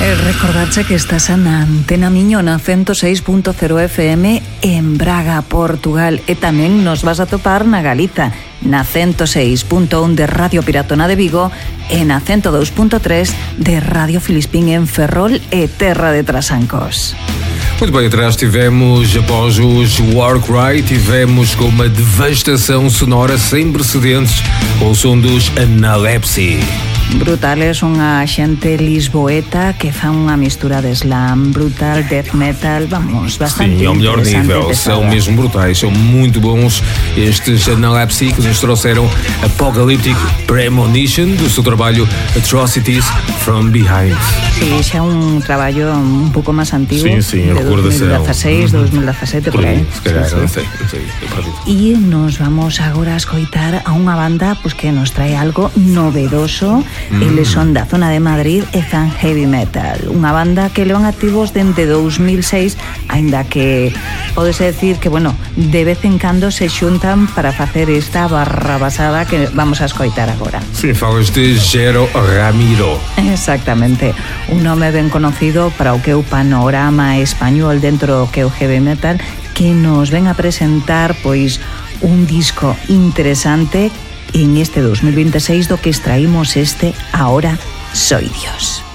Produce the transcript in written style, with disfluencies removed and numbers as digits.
Recordarche que estás na Antena Miño na 106.0 FM en Braga, Portugal, e tamén nos vas a topar na Galiza na 106.1 de Radio Piratona de Vigo e na 102.3 de Radio Filispín en Ferrol e Terra de Trasancos. Muito bem, atrás tivemos, após os Warcry, tivemos com uma devastação sonora sem precedentes com o som dos Analepsy. Brutales, unha xente lisboeta que fa unha mistura de slam, brutal, death metal, vamos, bastante sim, ao melhor nível, são mesmo brutais, são muito bons estes Analepsy que nos trouxeram Apocalyptic Premonition do seu trabalho Atrocities from Behind. Sí, xa un traballo un pouco máis antigo, sim, de 2016, 2017, por aí. Se calhar, non sei, E nos vamos agora a escoitar a unha banda pues, que nos trae algo novedoso. Eles son da zona de Madrid e fan heavy metal, unha banda que levan activos dende 2006, aínda que podese decir que, bueno, de vez en cando se xuntan para facer esta barrabasada que vamos a escoitar agora. Sí, falas de Jero Ramiro. Exactamente, un nome ben conocido para o que é o panorama español dentro do que é o heavy metal, que nos ven a presentar, pois, un disco interesante en este 2026 do que extraímos este Ahora Soy Dios.